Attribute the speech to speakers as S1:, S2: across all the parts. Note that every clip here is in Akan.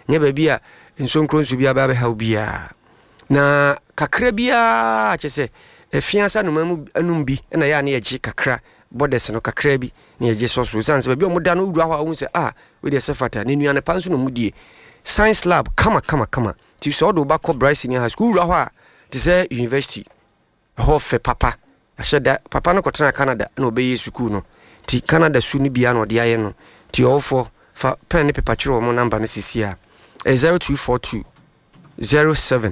S1: nya ba bia nsonkro nso bia ba be ha bia na kakra bia kyese efiansa no mamu anum bi na ya na yeji kakra borders no kakra bi na yeji so sanse ba bi o moda no wura ho a wo se we dey sefata ne nuane pa nso no mudie science lab kama ti so do ba ko Bryce ni high school wura ho a ti say university ho fe papa aheda papa no kotena Canada na obeye school no ti Canada su ni bia no de aye no ti ofo fa pen ne paper chiro mo number no sisi a 0242 07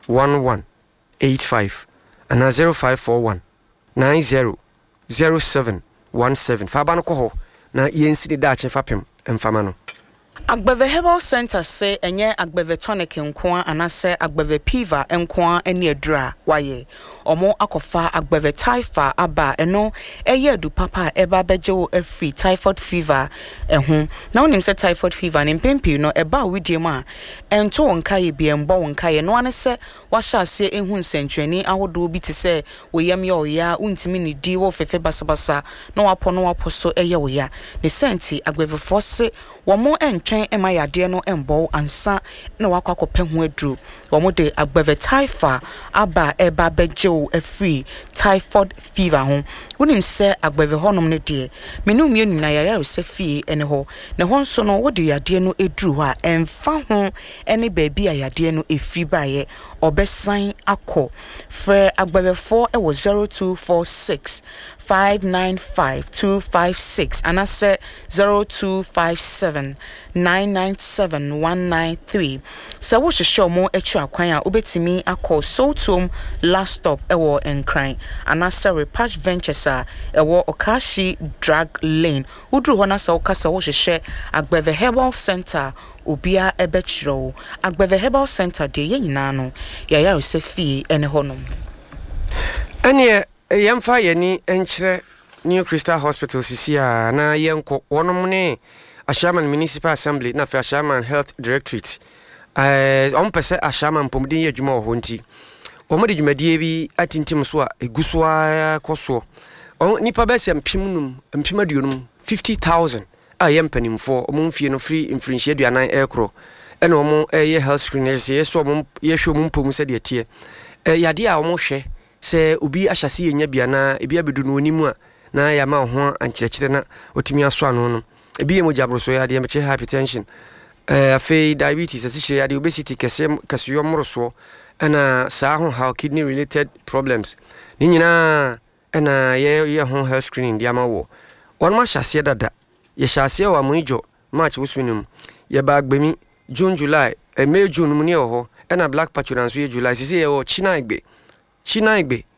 S1: 1185 and 0541 90 07 17 fa ba no ko ho na yensi de da che fapem emfama no
S2: Agbeve Herbal Center say enye agbeve tonic nkoa anase agbeve piva nkoa ene adura waye omo akofa agbeve typha aba eno eye du papa eba beje wo free typhoid fever ehu na wonim se typhoid fever ne mpempi no eba widiem a ento wonkaye bi embo wonkaye no ane se wahya ase ehu nsentwani ahodo bi te se woyam ye oya untimi ne di wo fefe basabasa na wapo so eye oya ne senti agbeve force womo entwen ema yade no embo ansa na wakwakope ho aduru womo de agbeve typha aba eba beje a free typhoid fever ho wonim se agbeve honom ne de menum ye nina yaya se fie ene ho ne ho nso no wo de yade no eduru ho a emfa ho ene baabi a yade no efi baye obesan akọ frɛ agbeve 4 ewo 0246 595 256 and I said 0257 997 193. So what show more extra kwanya ubetimi akọ Sotom last stop ewo enkran and I said Repatch Ventures ewo Okashi Drag Lane udru hona sa okasa wo hwehwe Agbeve Herbal Center obia ebechiro Agbeve Herbal Center de ye nyina no ya resefi ene honom
S1: ene yemfa yeni enkyere New Crystal Hospital sisia na yenko wonom ne Ashaman Municipal Assembly na fa Ashaman Health Directorate ompese Ashaman pomdin ye dwuma ho nti omode dwumadie bi atintim so a eguso a koso nipa bese mpimnum mpimaduonum 50,000 a yempanimfo omumfie no free infrinchie aduanan ekro ene omo ye health screeners ye so omo ye hwe omumpom se de tie yade a omo hwe se obi ahyase yenya bia na ebi abedu no onimu a na ya ma ho ankyerɛkyerɛ na otimi aso ano no ebi ye mogabro so yade meche hypertension afei diabetes asikyerɛ yade obesity kaseyo moroso ana saa ho how kidney related problems ni nyina ana ye ho health screening dia ma wo won ma hyase dada ye hyase wa monjo March wosunum ye ba agbemi June July May June mu ne ho ana black patch so ye July sisi ye wo China igbe